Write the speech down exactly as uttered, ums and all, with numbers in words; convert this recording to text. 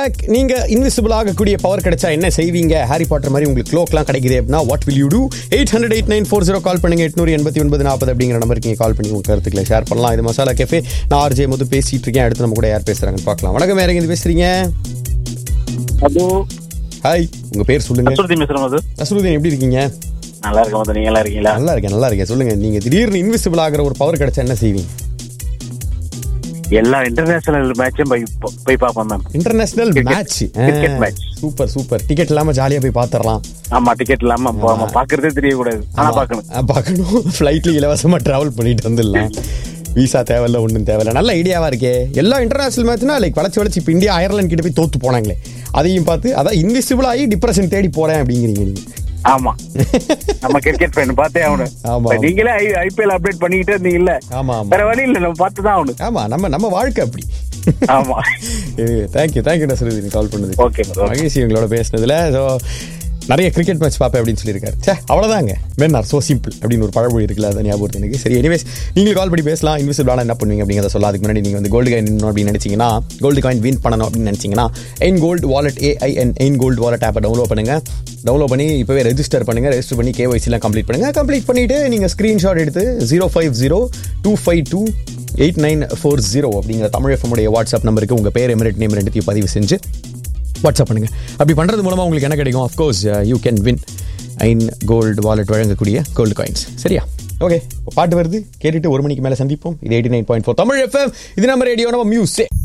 Back. நீங்க invisible ஆகக்கூடிய power கிடைச்சா என்ன செய்வீங்க? ஹாரி பாட்டர் மாதிரி உங்களுக்கு க்ளோக்லாம் கிடைக்குது அப்படின்னா what will you two? Eight hundred eight nine four zero கால் பண்ணுங்க. எட்நூறு எண்பத்தி ஒன்பது நாற்பது அப்படிங்கிற நம்பருக்கு நீங்க கால் பண்ணி உங்க கருத்துக்களை ஷேர் பண்ணலாம். இது மசாலா கேஃபே. நான் ஆர்ஜே மது பேசிட்டு இருக்கேன். அடுத்து நம்ம கூட யார் பேசுறாங்கன்னு பார்க்கலாம். வணக்கம், யார் எங்க பேசுறீங்க? ஹலோ, ஹாய், உங்க பேர் சொல்லுங்க. நஸ்ருதீன் பேசுறேன் மது. நஸ்ருதீன், எப்படி இருக்கீங்க? நல்லா இருக்கேன் மது, நீங்க நல்லா இருக்கீங்களா? நல்லா இருக்கேன், நல்லா இருக்கேன். சொல்லுங்க, நீங்க திடீர்னு இன்விசிபிள் ஆகிற ஒரு பவர் கிடைச்சா என்ன செய்வீங்க? எல்லா இன்டர்நேஷனல் மேட்சும் போய் போய் பார்ப்போம் ma'am. International match, cricket match. Super super. Ticket இல்லாம ஜாலியா போய் பாத்துறலாம். ஆமா, டிக்கெட் இல்லாம நம்ம பாக்குறதே தெரியக்கூடாது, ஆனா பாக்கணும் பாக்கணும். ஃபிளைட்ல இலவசமா டிராவல் பண்ணிட்டு வந்துடலாம். விசா தேவையில்ல, ஒன்றும் தேவையில்ல. நல்ல ஐடியாவா இருக்கே. எல்லா இன்டர்நேஷனல் மேட்ச்னா லைக் வளச்சு வளச்சு இப்போ இந்தியா அயர்லாந்து கிட்ட போய் தோத்து போனாங்களே, அதையும் பார்த்து அதான் இன்விசிபிள் ஆகி டிப்ரெஷன் தேடி போறேன் அப்படிங்கிறீங்க நீங்க. ஆமா, நம்ம கிரிக்கெட் ஃபேன் பார்த்தே ஆகணும். ஆமா, நீங்களே ஐபிஎல் அப்டேட் பண்ணிக்கிட்டே இருந்தீங்கல்ல. ஆமா, வேற வழி இல்ல, நம்ம பார்த்து தான் ஆகணும். ஆமா, நம்ம நம்ம வாழ்க்கை அப்படி. ஆமா, தேங்க்யூ தேங்க்யூ நஸ்ருதீன் கால் பண்ணது. ஓகே, மகேஷ் இவங்களோட பேசினதுல. ஸோ நிறைய கிரிக்கெட் மேட்ச் பார்ப்பேன் அப்படின்னு சொல்லியிருக்காரு. சே, அவ்வளோதாங்க. மென் ஆர் சோ சிம்பிள் அப்படின்னு ஒரு பழமொழி இருக்குல்ல, அதை ஞாபகம் எனக்கு. சரி, எனிவேஸ் நீங்களும் கால் பண்ணி பேசலாம். இன்விசிபிளான என்ன பண்ணுவீங்க அப்படிங்கிறத சொல்ல. அதுக்கு முன்னாடி நீங்கள் வந்து கோல்டு காயின் வின் அப்படின்னு நினச்சிங்கன்னா, கோல்டு காயின் வின் பண்ணணும் அப்படின்னு நினச்சிங்கன்னா, Ain gold wallet AIN Ain gold wallet ஆப்பை டவுன்லோட் பண்ணுங்கள். டவுன்லோட் பண்ணி இப்போவே ரெஜிஸ்டர் பண்ணுங்கள். ரெஜிஸ்டர் பண்ணி கேஒய்சிலாம் கம்ப்ளீட் பண்ணுங்கள். கம்ப்ளீட் பண்ணிவிட்டு நீங்கள் ஸ்க்ரீன்ஷாட் எடுத்து zero five zero two five two eight nine four zero அப்படிங்கிற தமிழ் எஃப்எம்முடைய வாட்ஸ்அப் நம்பருக்கு உங்கள் பேர், எமிரேட் நேம் ரெண்டுத்தையும் பதிவு செஞ்சு வாட்ஸ்அப் பண்ணுங்க. அப்படி பண்ணுறது மூலமாக உங்களுக்கு என்ன கிடைக்கும்? Of course you can win Jan gold wallet வழங்கக்கூடிய கோல்டு காயின்ஸ். சரியா? ஓகே, பாட்டு வருது, கேட்டுட்டு ஒரு மணிக்கு மேலே சந்திப்போம். இது eighty nine point four Tamil FM. இது நம்ம ரேடியோ, நம்ம மியூசிக்.